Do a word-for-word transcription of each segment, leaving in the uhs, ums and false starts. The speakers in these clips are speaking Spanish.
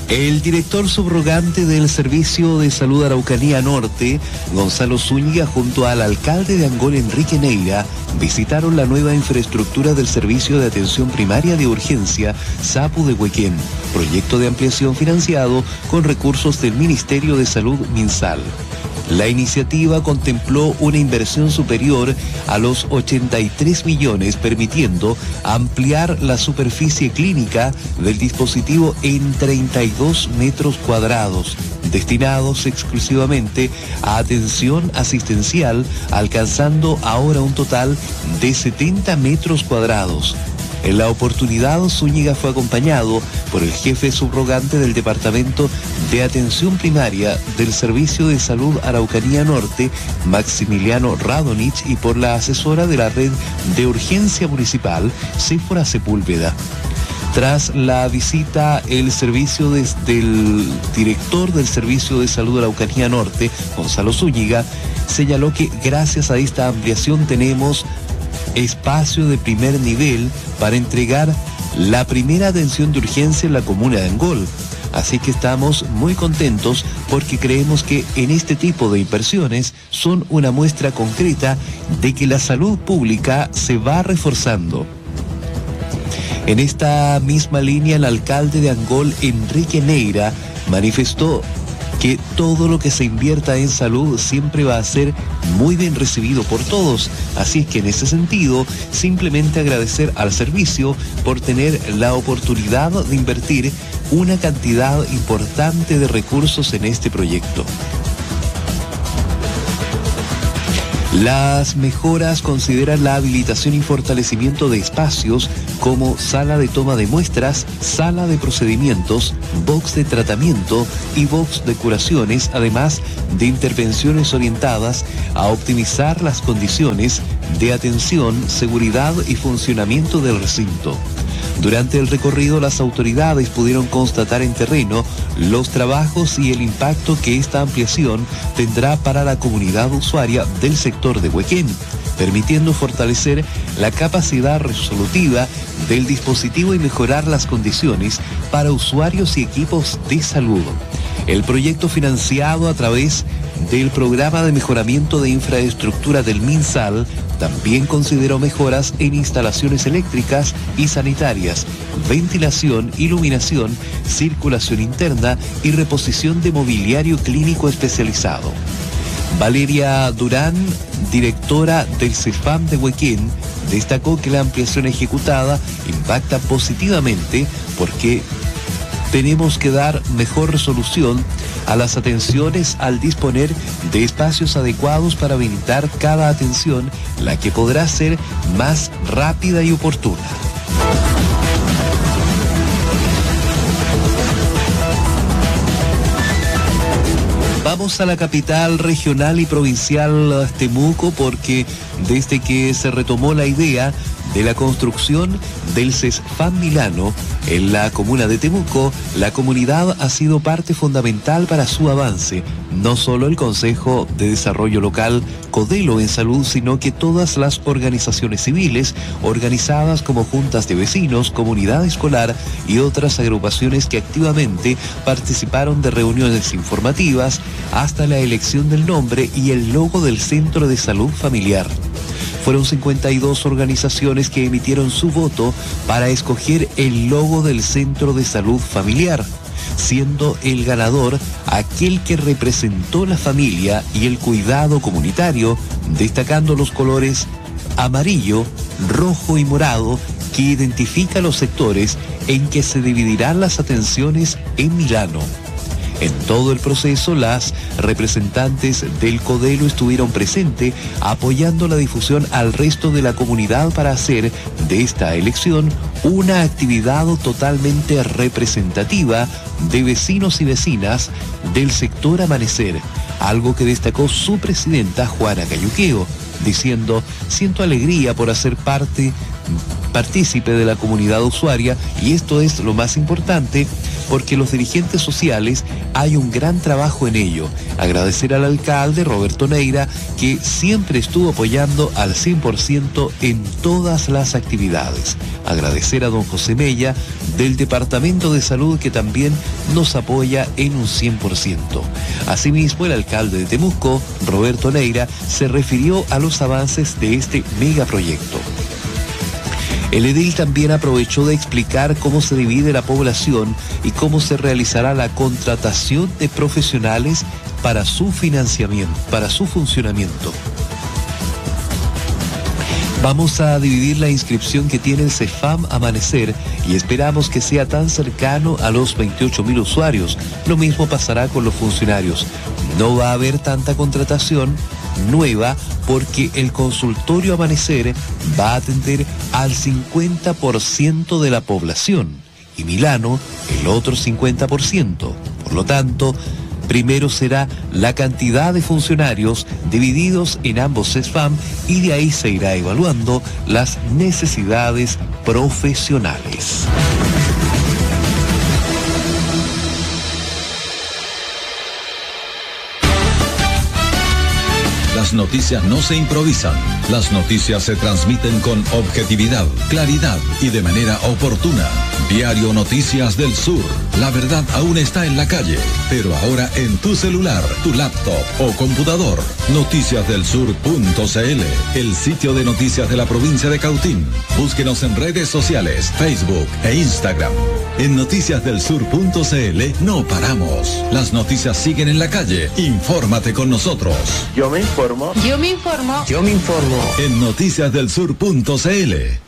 El director subrogante del Servicio de Salud Araucanía Norte, Gonzalo Zúñiga, junto al alcalde de Angol, Enrique Neira, visitaron la nueva infraestructura del Servicio de Atención Primaria de Urgencia, SAPU de Huequén, proyecto de ampliación financiado con recursos del Ministerio de Salud MinSal. La iniciativa contempló una inversión superior a los ochenta y tres millones, permitiendo ampliar la superficie clínica del dispositivo en treinta y dos metros cuadrados, destinados exclusivamente a atención asistencial, alcanzando ahora un total de setenta metros cuadrados. En la oportunidad, Zúñiga fue acompañado por el jefe subrogante del Departamento de Atención Primaria del Servicio de Salud Araucanía Norte, Maximiliano Radonich, y por la asesora de la Red de Urgencia Municipal, Séfora Sepúlveda. Tras la visita, el servicio de, del director del Servicio de Salud Araucanía Norte, Gonzalo Zúñiga, señaló que gracias a esta ampliación tenemos espacio de primer nivel para entregar la primera atención de urgencia en la comuna de Angol. Así que estamos muy contentos porque creemos que en este tipo de inversiones son una muestra concreta de que la salud pública se va reforzando. En esta misma línea, el alcalde de Angol, Enrique Neira, manifestó que todo lo que se invierta en salud siempre va a ser muy bien recibido por todos. Así es que en ese sentido, simplemente agradecer al servicio por tener la oportunidad de invertir una cantidad importante de recursos en este proyecto. Las mejoras consideran la habilitación y fortalecimiento de espacios como sala de toma de muestras, sala de procedimientos, box de tratamiento y box de curaciones, además de intervenciones orientadas a optimizar las condiciones de atención, seguridad y funcionamiento del recinto. Durante el recorrido, las autoridades pudieron constatar en terreno los trabajos y el impacto que esta ampliación tendrá para la comunidad usuaria del sector de Huequén, permitiendo fortalecer la capacidad resolutiva del dispositivo y mejorar las condiciones para usuarios y equipos de salud. El proyecto, financiado a través del Programa de Mejoramiento de Infraestructura del MinSal, también consideró mejoras en instalaciones eléctricas y sanitarias, ventilación, iluminación, circulación interna y reposición de mobiliario clínico especializado. Valeria Durán, directora del CEFAM de Huequén, destacó que la ampliación ejecutada impacta positivamente porque tenemos que dar mejor resolución a las atenciones al disponer de espacios adecuados para habilitar cada atención, la que podrá ser más rápida y oportuna. Vamos a la capital regional y provincial Temuco, porque desde que se retomó la idea de la construcción del CESFAM Milano en la comuna de Temuco, la comunidad ha sido parte fundamental para su avance. No solo el Consejo de Desarrollo Local Codelo en Salud, sino que todas las organizaciones civiles organizadas como juntas de vecinos, comunidad escolar y otras agrupaciones que activamente participaron de reuniones informativas hasta la elección del nombre y el logo del Centro de Salud Familiar. Fueron cincuenta y dos organizaciones que emitieron su voto para escoger el logo del Centro de Salud Familiar, siendo el ganador aquel que representó la familia y el cuidado comunitario, destacando los colores amarillo, rojo y morado que identifican los sectores en que se dividirán las atenciones en Milano. En todo el proceso, las representantes del Codelo estuvieron presentes apoyando la difusión al resto de la comunidad para hacer de esta elección una actividad totalmente representativa de vecinos y vecinas del sector Amanecer, algo que destacó su presidenta Juana Cayuqueo, diciendo: siento alegría por hacer parte partícipe de la comunidad usuaria y esto es lo más importante, porque los dirigentes sociales hay un gran trabajo en ello. Agradecer al alcalde Roberto Neira, que siempre estuvo apoyando al cien por ciento en todas las actividades. Agradecer a don José Mella del Departamento de Salud, que también nos apoya en un cien por ciento. Asimismo, el alcalde de Temuco, Roberto Neira, se refirió a los avances de este megaproyecto. El edil también aprovechó de explicar cómo se divide la población y cómo se realizará la contratación de profesionales para su financiamiento, para su funcionamiento. Vamos a dividir la inscripción que tiene el CEFAM Amanecer y esperamos que sea tan cercano a los veintiocho mil usuarios. Lo mismo pasará con los funcionarios. No va a haber tanta contratación nueva porque el consultorio Amanecer va a atender al cincuenta por ciento de la población y Milano el otro cincuenta por ciento. Por lo tanto, primero será la cantidad de funcionarios divididos en ambos CEFAM y de ahí se irá evaluando las necesidades profesionales. Las noticias no se improvisan, las noticias se transmiten con objetividad, claridad y de manera oportuna. Diario Noticias del Sur, la verdad aún está en la calle, pero ahora en tu celular, tu laptop o computador. noticias del sur punto c l, el sitio de noticias de la provincia de Cautín. Búsquenos en redes sociales, Facebook e Instagram. En noticias del sur punto c l no paramos. Las noticias siguen en la calle. Infórmate con nosotros. Yo me informo. Yo me informo. Yo me informo. En noticias del sur punto c l.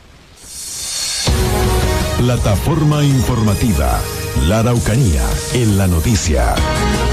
Plataforma informativa. La Araucanía en la noticia.